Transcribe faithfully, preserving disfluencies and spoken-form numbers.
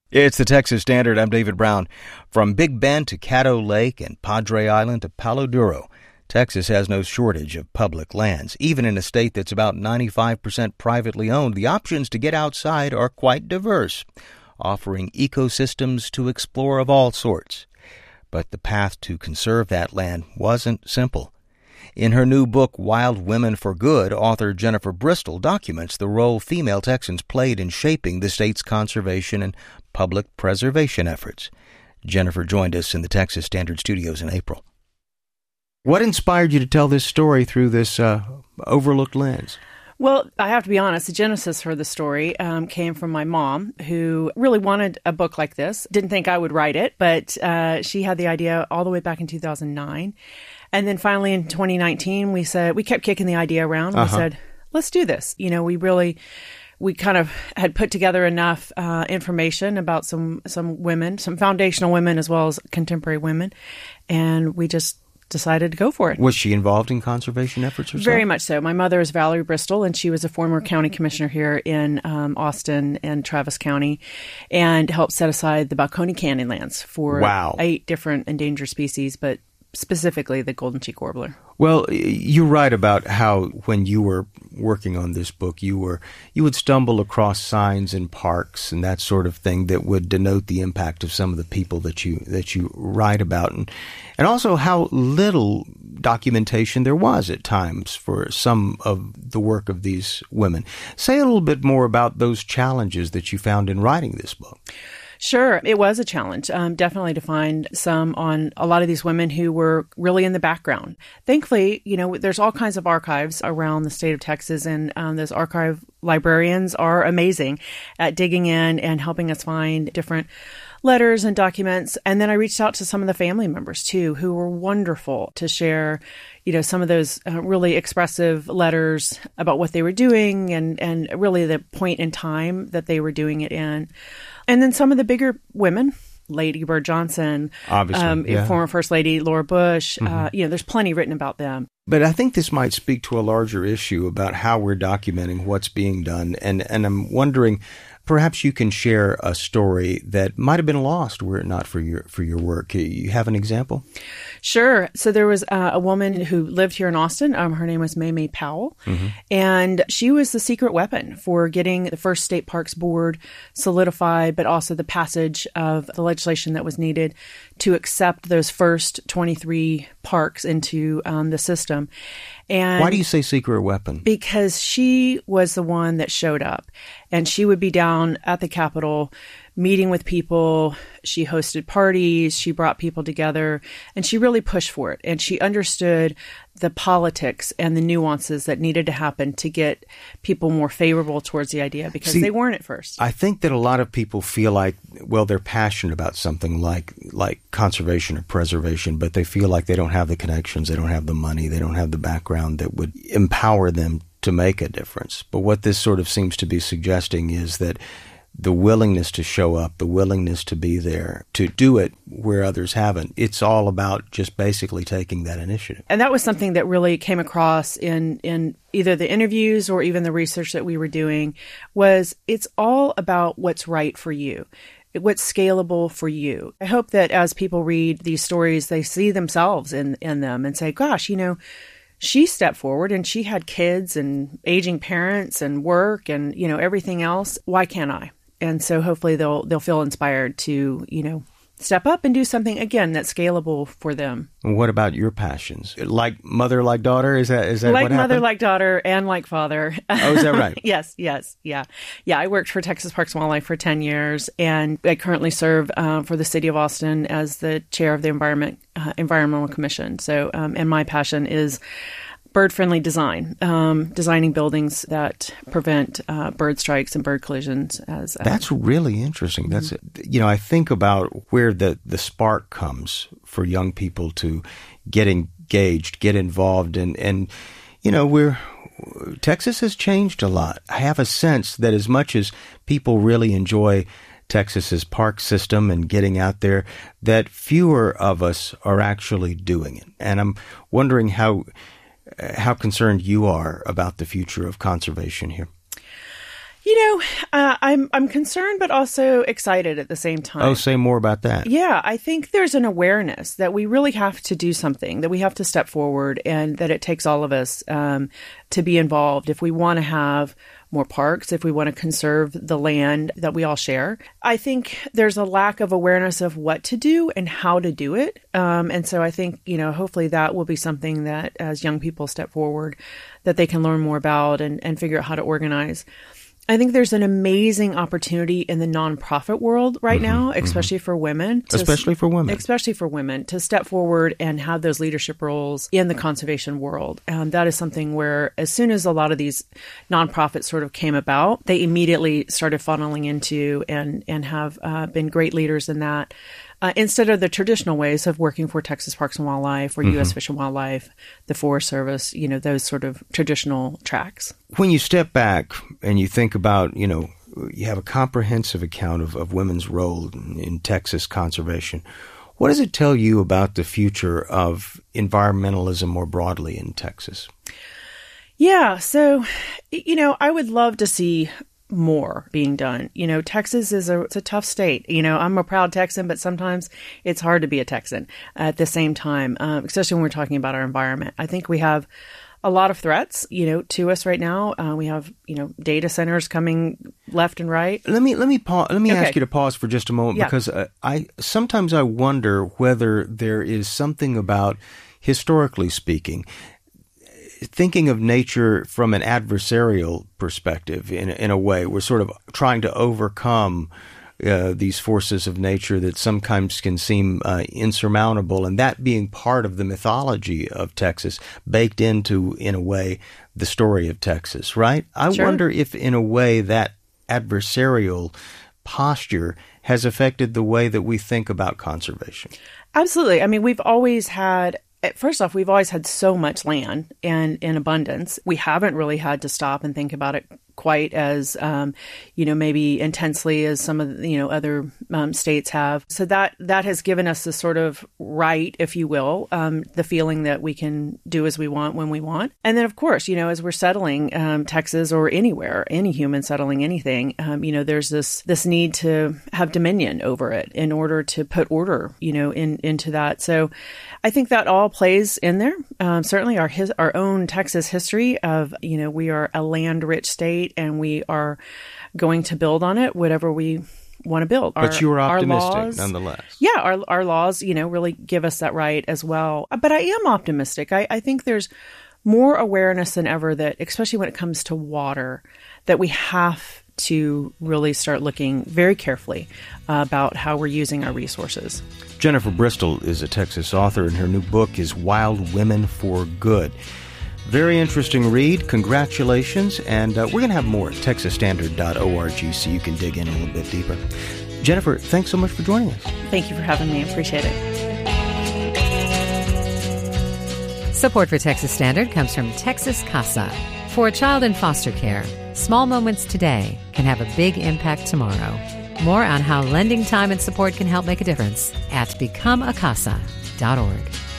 It's the Texas Standard. I'm David Brown. From Big Bend to Caddo Lake and Padre Island to Palo Duro, Texas has no shortage of public lands. Even in a state that's about ninety-five percent privately owned, the options to get outside are quite diverse, offering ecosystems to explore of all sorts. But the path to conserve that land wasn't simple. In her new book, Wild Women for Good, author Jennifer Bristol documents the role female Texans played in shaping the state's conservation and public preservation efforts. Jennifer joined us in the Texas Standard Studios in April. What inspired you to tell this story through this uh, overlooked lens? Well, I have to be honest, the genesis for the story um, came from my mom, who really wanted a book like this. Didn't think I would write it, but uh, she had the idea all the way back in two thousand nine. And then finally in twenty nineteen, we said, we kept kicking the idea around. Uh-huh. We said, let's do this. You know, we really, we kind of had put together enough uh, information about some, some women, some foundational women as well as contemporary women. And we just decided to go for it. Was she involved in conservation efforts herself? Very much so. My mother is Valerie Bristol, and she was a former county commissioner here in um, Austin and Travis County, and helped set aside the Balcony Canyon lands for wow. eight different endangered species, but specifically the golden cheek warbler. Well, you write about how when you were working on this book, you were you would stumble across signs in parks and that sort of thing that would denote the impact of some of the people that you that you write about, and and also how little documentation there was at times for some of the work of these women. Say a little bit more about those challenges that you found in writing this book. Sure. It was a challenge, um, definitely, to find some on a lot of these women who were really in the background. Thankfully, you know, there's all kinds of archives around the state of Texas, and um, those archive librarians are amazing at digging in and helping us find different letters and documents. And then I reached out to some of the family members, too, who were wonderful to share, you know, some of those uh, really expressive letters about what they were doing and, and really the point in time that they were doing it in. And then some of the bigger women, Lady Bird Johnson, obviously, um, yeah. former First Lady Laura Bush, mm-hmm. uh, you know, there's plenty written about them. But I think this might speak to a larger issue about how we're documenting what's being done. And, and I'm wondering, perhaps you can share a story that might have been lost were it not for your for your work. You have an example? Sure. So there was uh, a woman who lived here in Austin. Um, her name was May May Powell. Mm-hmm. And she was the secret weapon for getting the first State Parks Board solidified, but also the passage of the legislation that was needed to accept those first twenty-three parks into um, the system. And why do you say secret weapon? Because she was the one that showed up, and she would be down at the Capitol meeting with people. She hosted parties. She brought people together, and she really pushed for it. And she understood the politics and the nuances that needed to happen to get people more favorable towards the idea, because See, they weren't at first. I think that a lot of people feel like, well, they're passionate about something like like conservation or preservation, but they feel like they don't have the connections, they don't have the money, they don't have the background that would empower them to make a difference. But what this sort of seems to be suggesting is that the willingness to show up, the willingness to be there, to do it where others haven't. It's all about just basically taking that initiative. And that was something that really came across in, in either the interviews or even the research that we were doing, was it's all about what's right for you, what's scalable for you. I hope that as people read these stories, they see themselves in, in them and say, gosh, you know, she stepped forward and she had kids and aging parents and work and, you know, everything else. Why can't I? And so hopefully they'll they'll feel inspired to, you know, step up and do something, again, that's scalable for them. And what about your passions? Like mother, like daughter? Is that is that like what mother, happened? like daughter, and like father. Oh, is that right? Yes, yes, yeah. Yeah, I worked for Texas Parks and Wildlife for ten years, and I currently serve uh, for the city of Austin as the chair of the Environment uh, Environmental Commission. So, um, and my passion is bird-friendly design, um, designing buildings that prevent uh, bird strikes and bird collisions. As uh, That's really interesting. Mm-hmm. That's, you know, I think about where the, the spark comes for young people to get engaged, get involved, and, and you know, we're Texas has changed a lot. I have a sense that as much as people really enjoy Texas's park system and getting out there, that fewer of us are actually doing it. And I'm wondering how how concerned you are about the future of conservation here. You know, uh, I'm I'm concerned, but also excited at the same time. Oh, say more about that. Yeah, I think there's an awareness that we really have to do something, that we have to step forward, and that it takes all of us um, to be involved if we want to have more parks, if we want to conserve the land that we all share. I think there's a lack of awareness of what to do and how to do it. Um, and so I think, you know, hopefully that will be something that as young people step forward, that they can learn more about and, and figure out how to organize. I think there's an amazing opportunity in the nonprofit world right mm-hmm, now, especially mm-hmm. for women. To, especially for women. Especially for women to step forward and have those leadership roles in the conservation world. Um, that is something where as soon as a lot of these nonprofits sort of came about, they immediately started funneling into and, and have uh, been great leaders in that. Uh, instead of the traditional ways of working for Texas Parks and Wildlife or mm-hmm. U S Fish and Wildlife, the Forest Service, you know, those sort of traditional tracks. When you step back and you think about, you know, you have a comprehensive account of, of women's role in, in Texas conservation, what does it tell you about the future of environmentalism more broadly in Texas? Yeah, so, you know, I would love to see more being done. You know, Texas is a, it's a tough state. You know, I'm a proud Texan, but sometimes it's hard to be a Texan at the same time, um, especially when we're talking about our environment. I think we have a lot of threats, you know, to us right now. Uh, we have, you know, data centers coming left and right. Let me let me pause. Let me okay. ask you to pause for just a moment yeah. because uh, I sometimes I wonder whether there is something about, historically speaking, thinking of nature from an adversarial perspective in, in a way. We're sort of trying to overcome uh, these forces of nature that sometimes can seem uh, insurmountable, and that being part of the mythology of Texas, baked into, in a way, the story of Texas, right? I sure. wonder if, in a way, that adversarial posture has affected the way that we think about conservation. Absolutely. I mean, we've always had First off, we've always had so much land and in abundance. We haven't really had to stop and think about it quite as, um, you know, maybe intensely as some of the, you know, other um, states have. So that that has given us this sort of right, if you will, um, the feeling that we can do as we want when we want. And then, of course, you know, as we're settling um, Texas or anywhere, any human settling anything, um, you know, there's this this need to have dominion over it in order to put order, you know, in into that. So I think that all plays in there. Um, certainly our his, our own Texas history of, you know, we are a land-rich state and we are going to build on it, whatever we want to build. But our, you are optimistic laws, nonetheless. Yeah, our our laws, you know, really give us that right as well. But I am optimistic. I, I think there's more awareness than ever that, especially when it comes to water, that we have to really start looking very carefully uh, about how we're using our resources. Jennifer Bristol is a Texas author, and her new book is Wild Women for Good. Very interesting read. Congratulations. And uh, we're going to have more at texas standard dot org so you can dig in a little bit deeper. Jennifer, thanks so much for joining us. Thank you for having me. I appreciate it. Support for Texas Standard comes from Texas Casa. For a child in foster care, small moments today can have a big impact tomorrow. More on how lending time and support can help make a difference at become a casa dot org.